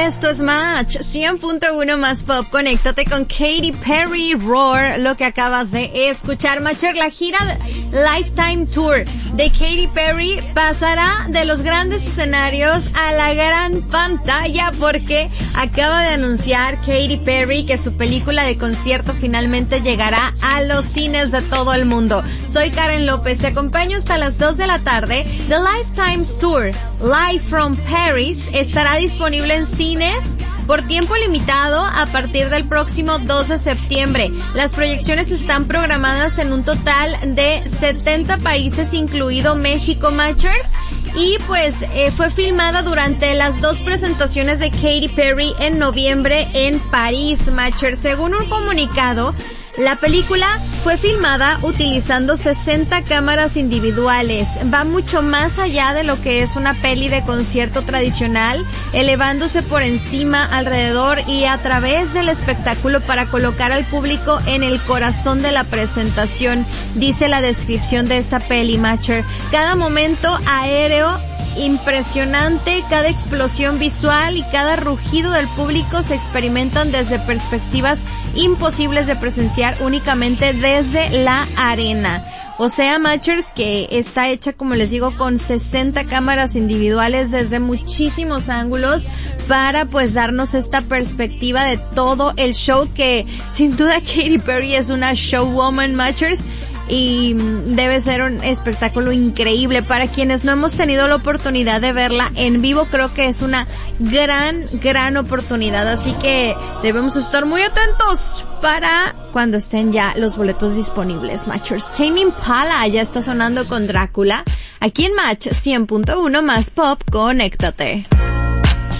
Esto es Match 100.1 más pop. Conéctate con Katy Perry, Roar, lo que acabas de escuchar. Matcher, la gira Lifetime Tour de Katy Perry pasará de los grandes escenarios a la gran pantalla porque acaba de anunciar Katy Perry que su película de concierto finalmente llegará a los cines de todo el mundo. Soy Karen López, te acompaño hasta las 2 de la tarde. The Lifetime Tour Live from Paris estará disponible en cines por tiempo limitado a partir del próximo 2 de septiembre. Las proyecciones están programadas en un total de 70 países, incluido México, Matchers, y pues fue filmada durante las 2 presentaciones de Katy Perry en noviembre en París, Matchers. Según un comunicado, la película fue filmada utilizando 60 cámaras individuales. Va mucho más allá de lo que es una peli de concierto tradicional, elevándose por encima, alrededor y a través del espectáculo para colocar al público en el corazón de la presentación, dice la descripción de esta peli, Matcher. Cada momento aéreo impresionante, cada explosión visual y cada rugido del público se experimentan desde perspectivas imposibles de presenciar únicamente desde la arena. O sea, Matchers, que está hecha, como les digo, con 60 cámaras individuales desde muchísimos ángulos para pues darnos esta perspectiva de todo el show, que sin duda Katy Perry es una showwoman, Matchers, y debe ser un espectáculo increíble. Para quienes no hemos tenido la oportunidad de verla en vivo, creo que es una gran oportunidad, así que debemos estar muy atentos para cuando estén ya los boletos disponibles, Matchers. Tame Impala ya está sonando con Drácula aquí en Match 100.1 más pop. Conéctate.